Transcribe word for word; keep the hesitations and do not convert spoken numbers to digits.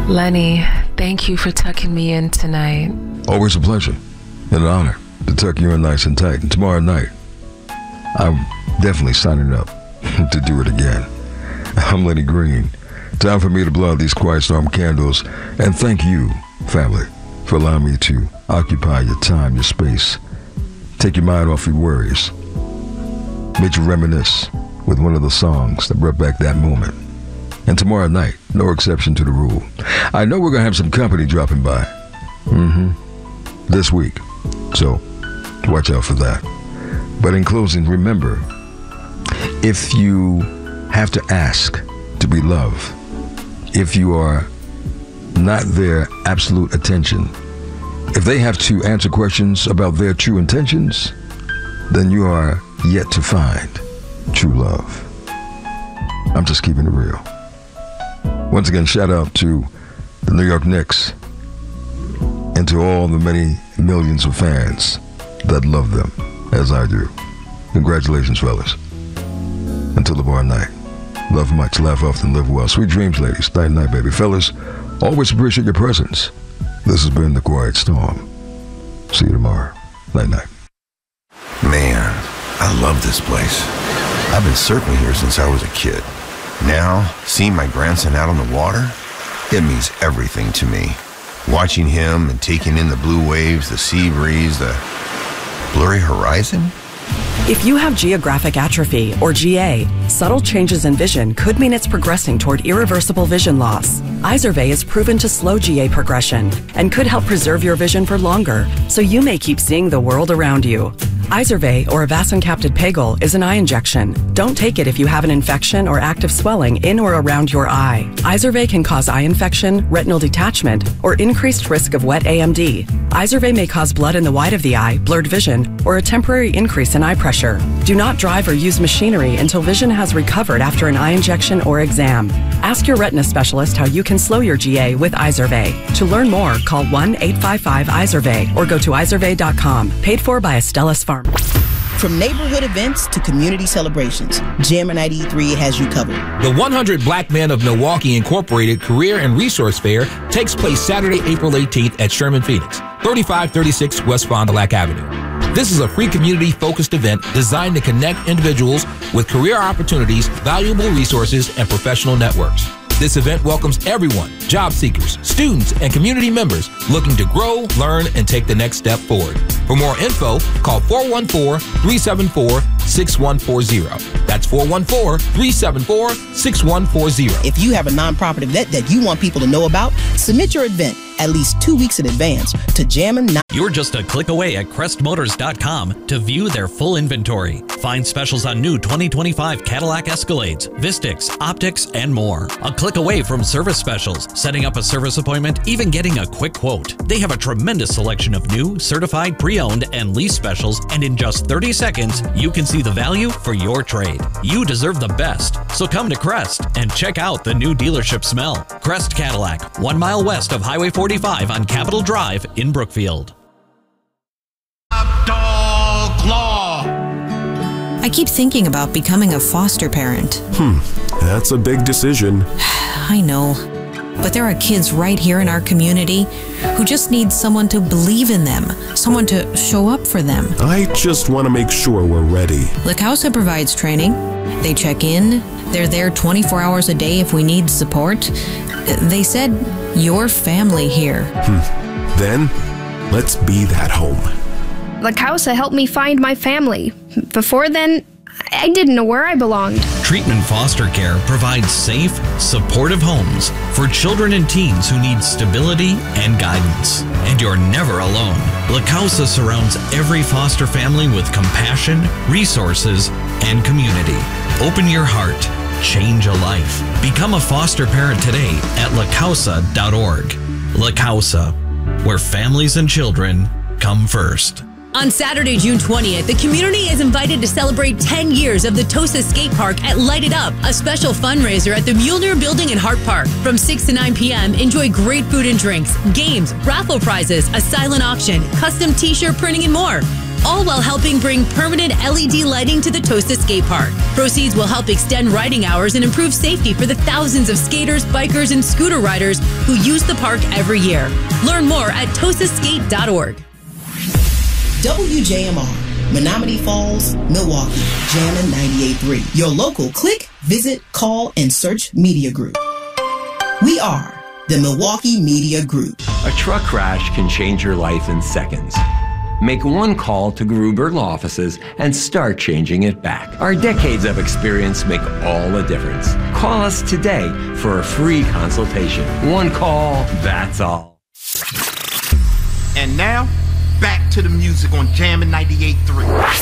Lenny, thank you for tucking me in tonight. Always a pleasure and an honor to tuck you in nice and tight. And tomorrow night, I'm definitely signing up to do it again. I'm Lenny Green. Time for me to blow out these Quiet Storm candles. And thank you, family, for allowing me to occupy your time, your space. Take your mind off your worries. Make you reminisce with one of the songs that brought back that moment. And tomorrow night, no exception to the rule. I know we're going to have some company dropping by. Mm-hmm. This week. So, watch out for that. But in closing, remember, if you have to ask to be loved, if you are not their absolute attention, if they have to answer questions about their true intentions, then you are yet to find true love. I'm just keeping it real. Once again, shout out to the New York Knicks and to all the many millions of fans that love them as I do. Congratulations, fellas. Until tomorrow night, love much, laugh often, live well. Sweet dreams, ladies. Night night, baby. Fellas, always appreciate your presence. This has been The Quiet Storm. See you tomorrow. Night night. Man, I love this place. I've been surfing here since I was a kid. Now, seeing my grandson out on the water, it means everything to me. Watching him and taking in the blue waves, the sea breeze, the blurry horizon. If you have geographic atrophy, or G A, subtle changes in vision could mean it's progressing toward irreversible vision loss. Izervay is proven to slow G A progression and could help preserve your vision for longer, so you may keep seeing the world around you. Izervay, or avacincaptad pegol, is an eye injection. Don't take it if you have an infection or active swelling in or around your eye. Izervay can cause eye infection, retinal detachment, or increased risk of wet A M D. Izervay may cause blood in the white of the eye, blurred vision, or a temporary increase in eye pressure. Do not drive or use machinery until vision has recovered after an eye injection or exam. Ask your retina specialist how you can slow your G A with Izervay. To learn more, call one eight five five Izervay or go to izervay dot com. Paid for by Astellas Pharma. From neighborhood events to community celebrations, Jammin' ninety-three has you covered. The one hundred Black Men of Milwaukee Incorporated Career and Resource Fair takes place Saturday, April eighteenth at Sherman Phoenix, thirty-five thirty-six West Fond du Lac Avenue. This is a free community-focused event designed to connect individuals with career opportunities, valuable resources, and professional networks. This event welcomes everyone, job seekers, students, and community members looking to grow, learn, and take the next step forward. For more info, call four one four, three seven four, six one four zero. That's four one four, three seven four, six one four zero. If you have a nonprofit event that you want people to know about, submit your event at least two weeks in advance to Jammin'. You're just a click away at crest motors dot com to view their full inventory. Find specials on new twenty twenty-five Cadillac Escalades, Vistix, Optics, and more. A click away from service specials, setting up a service appointment, even getting a quick quote. They have a tremendous selection of new, certified, pre-owned, and lease specials, and in just thirty seconds, you can see the value for your trade. You deserve the best, so come to Crest and check out the new dealership smell. Crest Cadillac, one mile west of Highway forty-five on Capitol Drive in Brookfield. Dog law. I keep thinking about becoming a foster parent. Hmm, that's a big decision. I know, but there are kids right here in our community who just need someone to believe in them, someone to show up for them. I just want to make sure we're ready. La Causa provides training. They check in. They're there twenty-four hours a day if we need support. They said, your family here. Hmm. Then, let's be that home. La Causa helped me find my family. Before then, I didn't know where I belonged. Treatment Foster Care provides safe, supportive homes for children and teens who need stability and guidance. And you're never alone. La Causa surrounds every foster family with compassion, resources, and community. Open your heart. Change a life. Become a foster parent today at la causa dot org. La Causa, where families and children come first. On Saturday, June twentieth, the community is invited to celebrate ten years of the Tosa Skate Park at Light It Up, a special fundraiser at the Muehlner Building in Hart Park. From six to nine p.m., enjoy great food and drinks, games, raffle prizes, a silent auction, custom t-shirt printing, and more. all while helping bring permanent L E D lighting to the Tosa Skate Park. Proceeds will help extend riding hours and improve safety for the thousands of skaters, bikers, and scooter riders who use the park every year. Learn more at tosa skate dot org. W J M R, Menominee Falls, Milwaukee, Jammin' ninety-eight point three. Your local click, visit, call, and search media group. We are the Milwaukee Media Group. A truck crash can change your life in seconds. Make one call to Gruber Law Offices and start changing it back. Our decades of experience make all the difference. Call us today for a free consultation. One call, that's all. And now, back to the music on Jammin' ninety-eight point three.